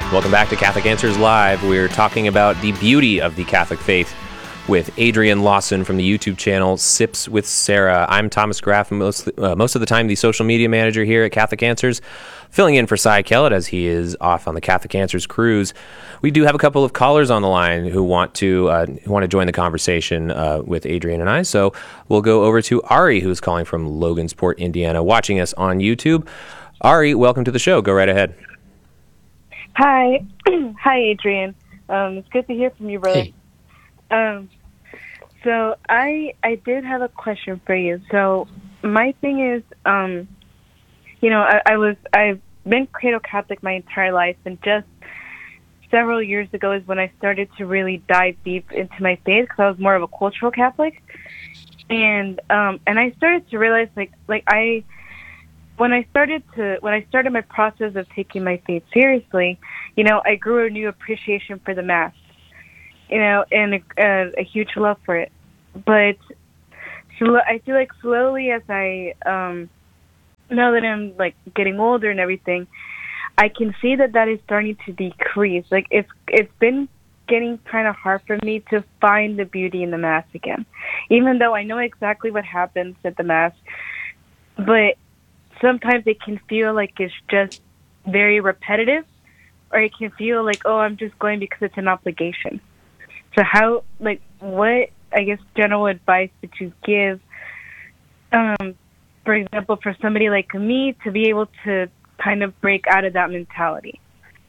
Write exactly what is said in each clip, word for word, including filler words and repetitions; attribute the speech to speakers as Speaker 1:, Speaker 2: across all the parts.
Speaker 1: Welcome back to Catholic Answers Live. We're talking about the beauty of the Catholic faith with Adrian Lawson from the YouTube channel Sips with Sarah. I'm Thomas Graff, most, uh, most of the time the social media manager here at Catholic Answers, filling in for Cy Kellett as he is off on the Catholic Answers cruise. We do have a couple of callers on the line who want to uh, who want to join the conversation uh, with Adrian and I. So we'll go over to Ari, who's calling from Logansport, Indiana, watching us on YouTube. Ari, welcome to the show. Go right ahead.
Speaker 2: Hi. Hi, Adrian. Um, it's good to hear from you, brother.
Speaker 3: Hey.
Speaker 2: Um, so I I did have a question for you. So my thing is, um, you know, I, I was I've been cradle Catholic my entire life, and just several years ago is when I started to really dive deep into my faith, because I was more of a cultural Catholic, and um, and I started to realize like like I. When I started to, when I started my process of taking my faith seriously, you know, I grew a new appreciation for the Mass, you know, and a, a, a huge love for it. But so I feel like slowly, as I, um, now that I'm like getting older and everything, I can see that that is starting to decrease. Like it's it's been getting kind of hard for me to find the beauty in the Mass again, even though I know exactly what happens at the Mass, but sometimes it can feel like it's just very repetitive, or it can feel like, oh, I'm just going because it's an obligation. So how, like, what, I guess, general advice would you give, um, for example, for somebody like me to be able to kind of break out of that mentality?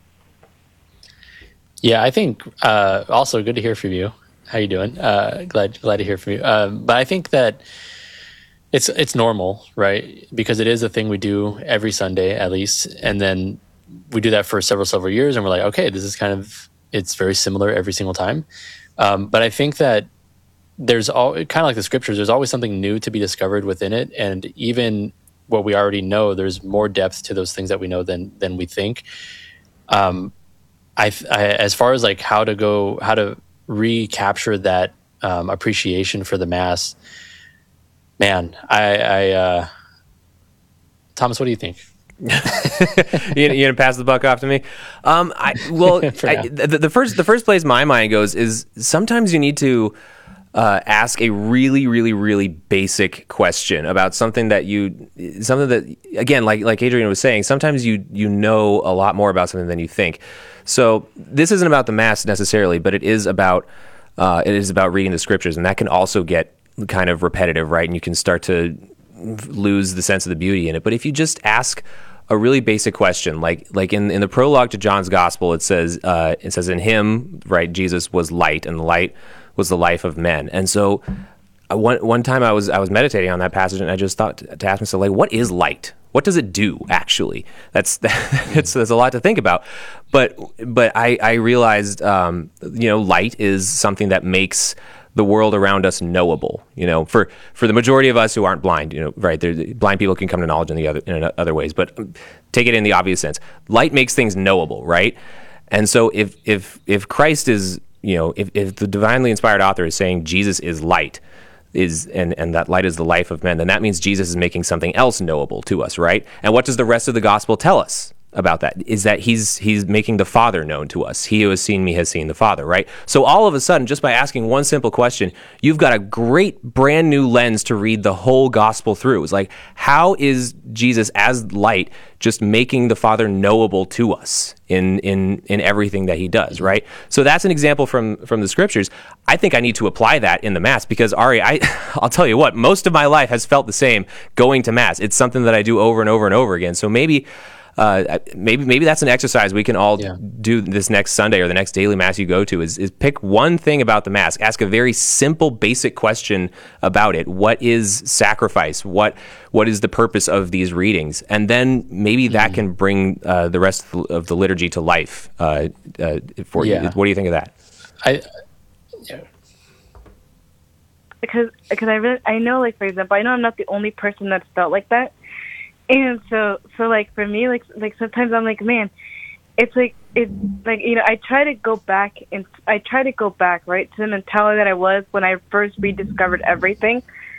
Speaker 3: Yeah, I think uh, also good to hear from you. How you doing? Uh, glad glad to hear from you. Um, but I think that It's it's normal, right? Because it is a thing we do every Sunday at least, and then we do that for several several years, and we're like, okay, this is kind of it's very similar every single time. Um, but I think that there's all kind of like the scriptures. There's always something new to be discovered within it, and even what we already know, there's more depth to those things that we know than than we think. Um, I, I as far as like how to go, how to recapture that um, appreciation for the Mass. Man, I, I uh, Thomas, what do you think?
Speaker 1: you, you gonna pass the buck off to me? Um, I well, I, the, the first the first place my mind goes is sometimes you need to uh, ask a really, really, really basic question about something that you something that again, like like Adrian was saying, sometimes you you know a lot more about something than you think. So this isn't about the Mass necessarily, but it is about uh, it is about reading the scriptures, and that can also get kind of repetitive, right? And you can start to lose the sense of the beauty in it. But if you just ask a really basic question, like like in, in the prologue to John's Gospel, it says uh, it says in him, right, Jesus was light, and the light was the life of men. And so uh, one one time I was I was meditating on that passage, and I just thought to, to ask myself, like, what is light? What does it do actually? That's that's there's a lot to think about. But but I I realized um, you know, light is something that makes the world around us knowable, you know, for, for the majority of us who aren't blind, you know, right? There, blind people can come to knowledge in the other in other ways, but take it in the obvious sense. Light makes things knowable, right? And so if if if Christ is, you know, if, if the divinely inspired author is saying Jesus is light, is and and that light is the life of men, then that means Jesus is making something else knowable to us, right? And what does the rest of the gospel tell us about that? Is that he's he's making the Father known to us. He who has seen me has seen the Father, right? So all of a sudden, just by asking one simple question, you've got a great brand new lens to read the whole gospel through. It's like, how is Jesus as light just making the Father knowable to us in in in everything that he does, right? So that's an example from from the scriptures. I think I need to apply that in the Mass, because Ari, I I'll tell you what, most of my life has felt the same going to Mass. It's something that I do over and over and over again. So maybe Uh, maybe maybe that's an exercise we can all yeah. do this next Sunday or the next daily Mass you go to, is, is pick one thing about the Mass. Ask a very simple, basic question about it. What is sacrifice? What What is the purpose of these readings? And then maybe mm-hmm. that can bring uh, the rest of the liturgy to life uh, uh, for yeah. you. What do you think of that?
Speaker 3: I yeah.
Speaker 2: Because because I really, I know, like, for example, I know I'm not the only person that's felt like that. And so, so like for me, like like sometimes I'm like, man, it's like it's like you know, I try to go back and I try to go back right to the mentality that I was when I first rediscovered everything.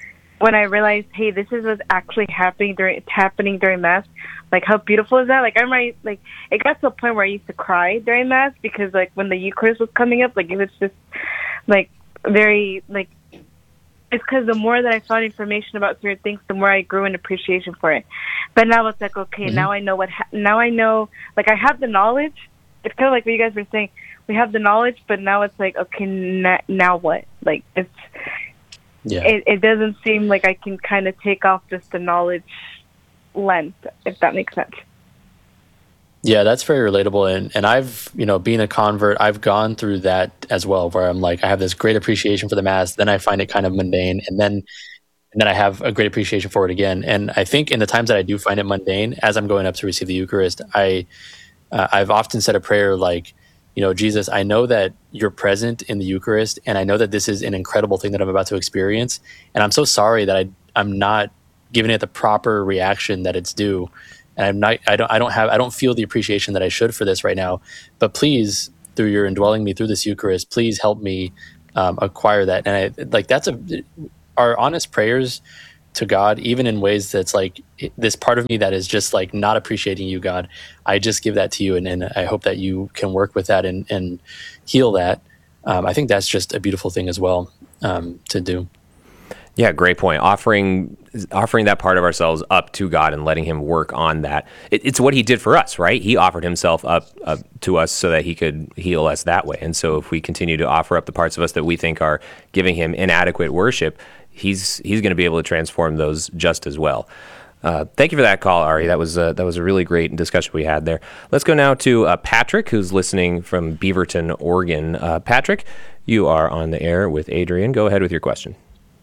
Speaker 2: when I realized, hey, this is what's actually happening during it's happening during Mass. Like, how beautiful is that? Like, I remember, like, it got to a point where I used to cry during Mass because, like, when the Eucharist was coming up, like, it was just, like, very, like, it's because the more that I found information about certain things, the more I grew in appreciation for it. But now it's like, okay, mm-hmm. now I know what, ha- now I know, like, I have the knowledge. It's kind of like what you guys were saying. We have the knowledge, but now it's like, okay, na- now what? Like, it's, yeah. it, it doesn't seem like I can kind of take off just the knowledge lens, if that makes sense.
Speaker 3: Yeah, that's very relatable. And and I've, you know, being a convert, I've gone through that as well, where I'm like, I have this great appreciation for the Mass, then I find it kind of mundane, and then and then I have a great appreciation for it again. And I think in the times that I do find it mundane, as I'm going up to receive the Eucharist, I uh, I've often said a prayer like, you know, Jesus, I know that you're present in the Eucharist, and I know that this is an incredible thing that I'm about to experience, and I'm so sorry that I I'm not giving it the proper reaction that it's due. And I'm not, I don't, I don't have, I don't feel the appreciation that I should for this right now. But please, through your indwelling me through this Eucharist, please help me um, acquire that. And I, like that's a, our honest prayers to God, even in ways that's like this part of me that is just like not appreciating you, God. I just give that to you, and, and I hope that you can work with that and, and heal that. Um, I think that's just a beautiful thing as well um, to do.
Speaker 1: Yeah, great point. Offering offering that part of ourselves up to God and letting him work on that. It, it's what he did for us, right? He offered himself up, up to us so that he could heal us that way. And so if we continue to offer up the parts of us that we think are giving him inadequate worship, he's he's going to be able to transform those just as well. Uh, thank you for that call, Ari. That was a, that was a really great discussion we had there. Let's go now to uh, Patrick, who's listening from Beaverton, Oregon. Uh, Patrick, you are on the air with Adrian. Go ahead with your question.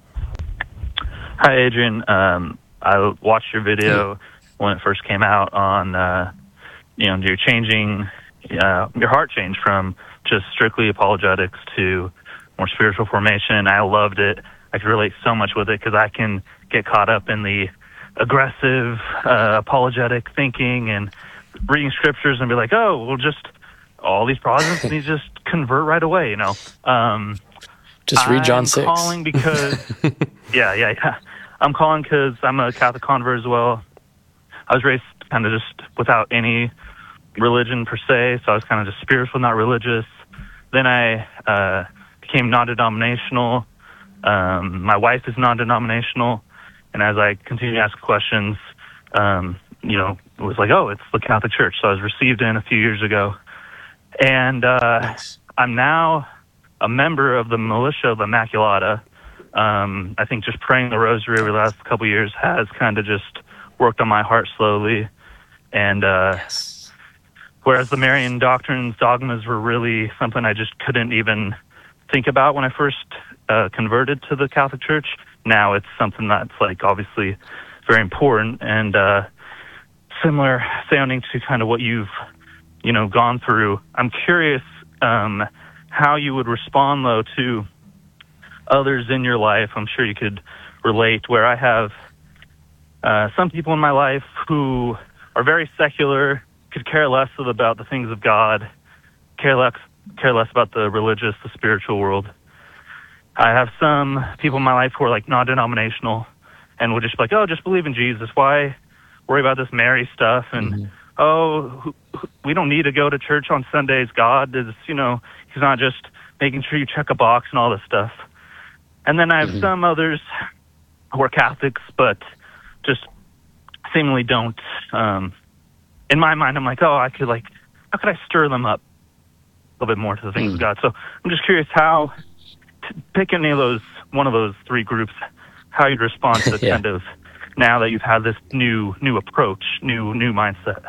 Speaker 4: Hi, Adrian. Um, I watched your video when it first came out on, uh, you know, you're changing, uh, your heart changed from just strictly apologetics to more spiritual formation. I loved it. I could relate so much with it because I can get caught up in the aggressive, uh, apologetic thinking and reading scriptures and be like, oh, well, just all these Protestants need to just convert right away, you know. Um,
Speaker 3: just read John six.
Speaker 4: I'm calling because, yeah, yeah, yeah. I'm calling because I'm a Catholic convert as well. I was raised kind of just without any religion per se, so I was kind of just spiritual, not religious. Then I uh, became non-denominational. Um, my wife is non-denominational, and as I continued to ask questions, um, you know, it was like, oh, it's the Catholic Church. So I was received in a few years ago, and uh, nice. I'm now a member of the Militia of Immaculata. Um, I think just praying the rosary over the last couple of years has kind of just worked on my heart slowly. And uh, yes. Whereas the Marian doctrines, dogmas were really something I just couldn't even think about when I first uh, converted to the Catholic Church, now it's something that's like obviously very important and uh, similar sounding to kind of what you've, you know, gone through. I'm curious um, how you would respond, though, to others in your life. I'm sure you could relate, where I have uh, some people in my life who are very secular, could care less about the things of God, care less, care less about the religious, the spiritual world. I have some people in my life who are like non-denominational and would just be like, oh, just believe in Jesus. Why worry about this Mary stuff? And, mm-hmm. oh, we don't need to go to church on Sundays. God is, you know, he's not just making sure you check a box and all this stuff. And then I have mm-hmm. some others who are Catholics, but just seemingly don't. Um, in my mind, I'm like, oh, I could like, how could I stir them up a little bit more to the things mm. of God? So I'm just curious how, to pick any of those, one of those three groups, how you'd respond to yeah. kind of now that you've had this new new approach, new new mindset.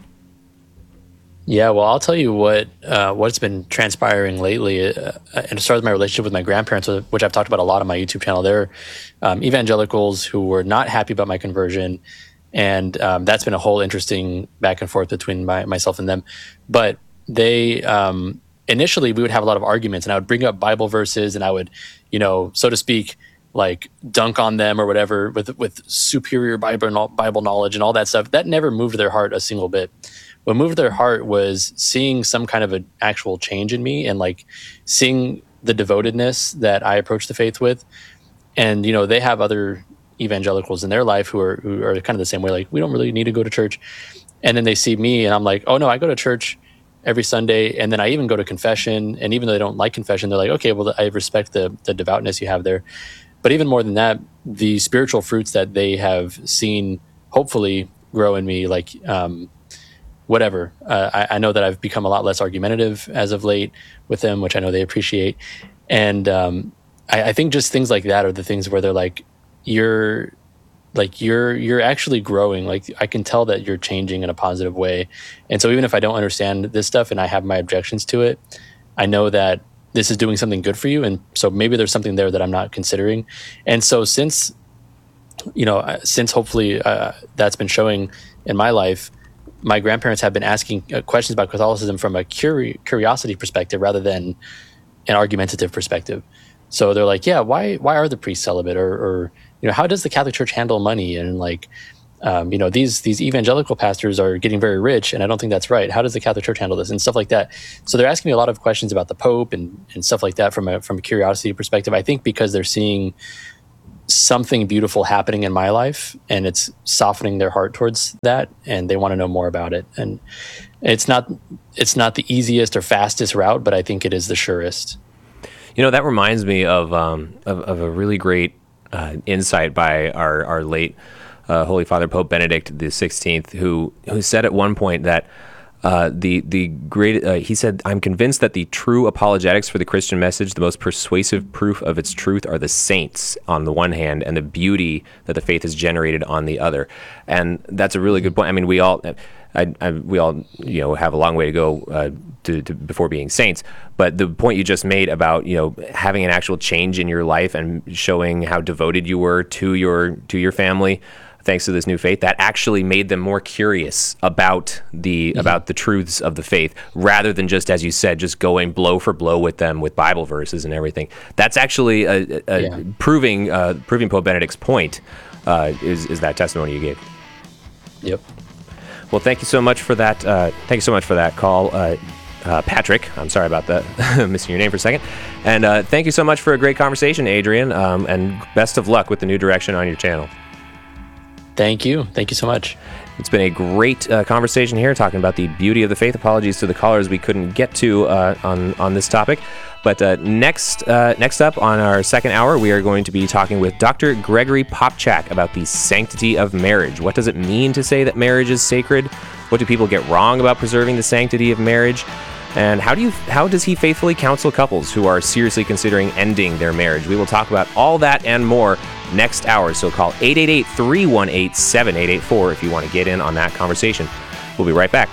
Speaker 3: Yeah, well, I'll tell you what uh, what's been transpiring lately, uh, and it started with my relationship with my grandparents, which I've talked about a lot on my YouTube channel. They're um, evangelicals who were not happy about my conversion, and um, that's been a whole interesting back and forth between my, myself and them. But they um, initially we would have a lot of arguments, and I would bring up Bible verses, and I would, you know, so to speak, like dunk on them or whatever with with superior Bible Bible knowledge and all that stuff. That never moved their heart a single bit. What moved their heart was seeing some kind of an actual change in me and like seeing the devotedness that I approach the faith with. And, you know, they have other evangelicals in their life who are who are kind of the same way, like, we don't really need to go to church. And then they see me and I'm like, oh no, I go to church every Sunday, and then I even go to confession. And even though they don't like confession, they're like, okay, well, I respect the the devoutness you have there. But even more than that, the spiritual fruits that they have seen hopefully grow in me, like um, whatever. Uh, I, I know that I've become a lot less argumentative as of late with them, which I know they appreciate. And um, I, I think just things like that are the things where they're like, you're like you're you're actually growing. Like, I can tell that you're changing in a positive way. And so even if I don't understand this stuff and I have my objections to it, I know that this is doing something good for you. And so maybe there's something there that I'm not considering. And so since, you know, since hopefully uh, that's been showing in my life, my grandparents have been asking uh, questions about Catholicism from a curi- curiosity perspective rather than an argumentative perspective. So they're like, yeah, why why are the priests celibate? Or, or you know, how does the Catholic Church handle money? And like, um, you know, these these evangelical pastors are getting very rich, and I don't think that's right. How does the Catholic Church handle this? And stuff like that. So they're asking me a lot of questions about the Pope and, and stuff like that from a from a curiosity perspective. I think because they're seeing something beautiful happening in my life, and it's softening their heart towards that, and they want to know more about it. And it's not it's not the easiest or fastest route, but I think it is the surest.
Speaker 1: You know, that reminds me of um, of, of a really great uh, insight by our our late uh, Holy Father Pope Benedict the sixteenth, who who said at one point that uh, the the great uh, he said, "I'm convinced that the true apologetics for the Christian message, the most persuasive proof of its truth, are the saints on the one hand, and the beauty that the faith has generated on the other." And that's a really good point. I mean, we all. I, I, we all, you know, have a long way to go uh, to, to before being saints. But the point you just made about, you know, having an actual change in your life and showing how devoted you were to your to your family, thanks to this new faith, that actually made them more curious about the mm-hmm. about the truths of the faith, rather than just, as you said, just going blow for blow with them with Bible verses and everything. That's actually a, a yeah. proving uh, proving Pope Benedict's point. Uh, is is that testimony you gave?
Speaker 3: Yep.
Speaker 1: Well, thank you so much for that. Uh, thank you so much for that call, uh, uh, Patrick. I'm sorry about that, missing your name for a second. And uh, thank you so much for a great conversation, Adrian. Um, and best of luck with the new direction on your channel.
Speaker 3: Thank you. Thank you so much.
Speaker 1: It's been a great uh, conversation here, talking about the beauty of the faith. Apologies to the callers we couldn't get to uh, on on this topic. But uh, next uh, next up on our second hour, we are going to be talking with Doctor Gregory Popcak about the sanctity of marriage. What does it mean to say that marriage is sacred? What do people get wrong about preserving the sanctity of marriage? And how do you how does he faithfully counsel couples who are seriously considering ending their marriage? We will talk about all that and more next hour. So call eight eight eight, three one eight, seven eight eight four if you want to get in on that conversation. We'll be right back.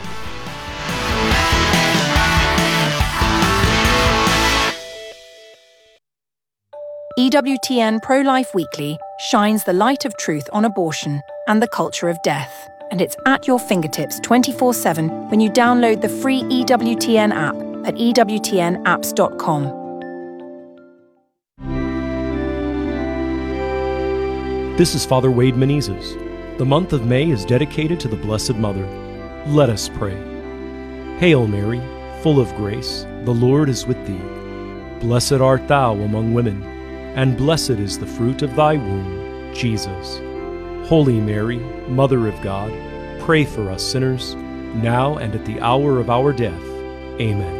Speaker 5: E W T N Pro-Life Weekly shines the light of truth on abortion and the culture of death. And it's at your fingertips twenty-four seven when you download the free E W T N app at e w t n apps dot com.
Speaker 6: This is Father Wade Menezes. The month of May is dedicated to the Blessed Mother. Let us pray. Hail Mary, full of grace, the Lord is with thee. Blessed art thou among women, and blessed is the fruit of thy womb, Jesus. Holy Mary, Mother of God, pray for us sinners, now and at the hour of our death. Amen.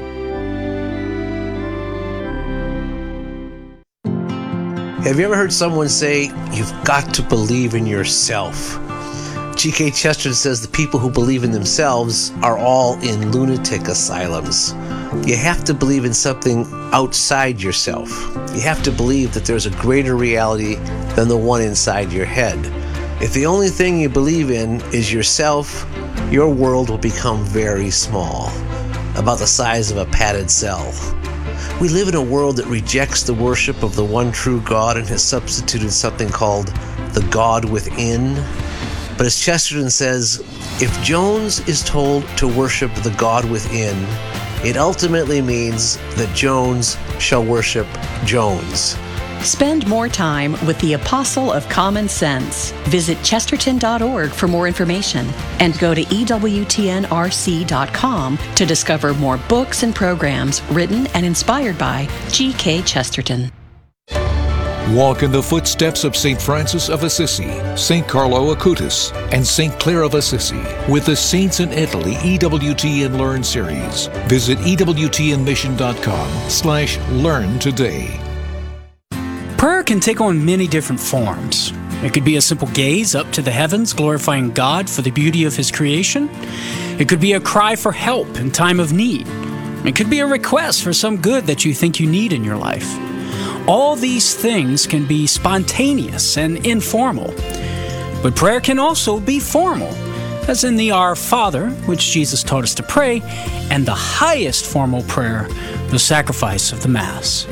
Speaker 7: Have you ever heard someone say, "You've got to believe in yourself"? G K Chesterton says the people who believe in themselves are all in lunatic asylums. You have to believe in something outside yourself. You have to believe that there's a greater reality than the one inside your head. If the only thing you believe in is yourself, your world will become very small, about the size of a padded cell. We live in a world that rejects the worship of the one true God and has substituted something called the God within. But as Chesterton says, if Jones is told to worship the God within, it ultimately means that Jones shall worship Jones.
Speaker 8: Spend more time with the Apostle of Common Sense. Visit chesterton dot org for more information and go to e w t n r c dot com to discover more books and programs written and inspired by G K Chesterton.
Speaker 9: Walk in the footsteps of Saint Francis of Assisi, Saint Carlo Acutis, and Saint Clare of Assisi with the Saints in Italy E W T N Learn series. Visit ewtnmission.com slash learn today.
Speaker 10: Prayer can take on many different forms. It could be a simple gaze up to the heavens, glorifying God for the beauty of His creation. It could be a cry for help in time of need. It could be a request for some good that you think you need in your life. All these things can be spontaneous and informal. But prayer can also be formal, as in the Our Father, which Jesus taught us to pray, and the highest formal prayer, the sacrifice of the Mass.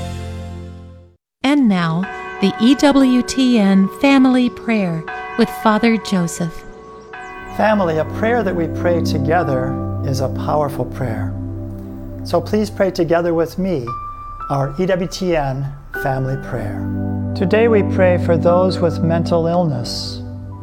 Speaker 11: And now, the E W T N Family Prayer with Father Joseph.
Speaker 12: Family, a prayer that we pray together is a powerful prayer. So please pray together with me our E W T N Family Prayer. Today we pray for those with mental illness.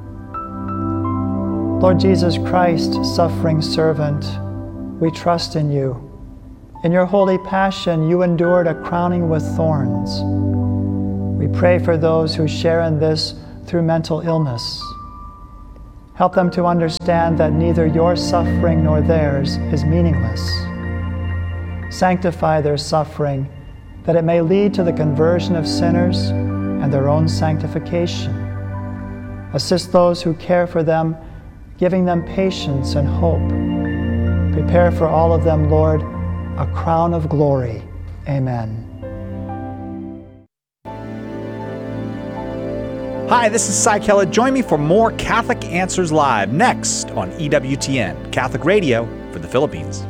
Speaker 12: Lord Jesus Christ, suffering servant, we trust in you. In your holy passion, you endured a crowning with thorns. We pray for those who share in this through mental illness. Help them to understand that neither your suffering nor theirs is meaningless. Sanctify their suffering, that it may lead to the conversion of sinners and their own sanctification. Assist those who care for them, giving them patience and hope. Prepare for all of them, Lord, a crown of glory. Amen.
Speaker 13: Hi, this is Cy Keller. Join me for more Catholic Answers Live next on E W T N, Catholic Radio for the Philippines.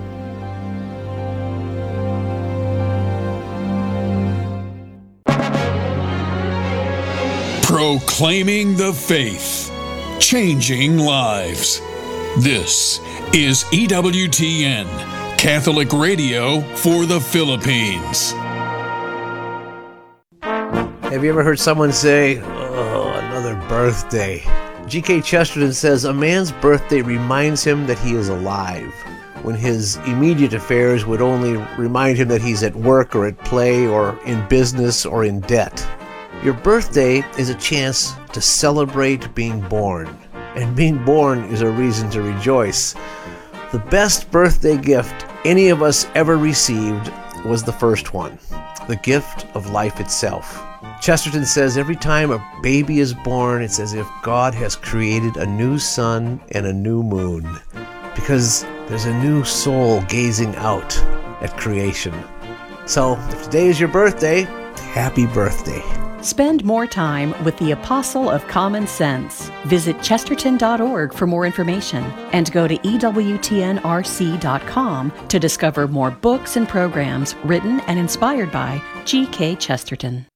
Speaker 14: Proclaiming the faith, changing lives. This is E W T N, Catholic Radio for the Philippines.
Speaker 7: Have you ever heard someone say, oh, another birthday? G K Chesterton says, a man's birthday reminds him that he is alive, when his immediate affairs would only remind him that he's at work or at play or in business or in debt. Your birthday is a chance to celebrate being born, and being born is a reason to rejoice. The best birthday gift any of us ever received was the first one, the gift of life itself. Chesterton says every time a baby is born, it's as if God has created a new sun and a new moon, because there's a new soul gazing out at creation. So, if today is your birthday, happy birthday.
Speaker 8: Spend more time with the Apostle of Common Sense. Visit chesterton dot org for more information and go to E W T N R C dot com to discover more books and programs written and inspired by G K Chesterton.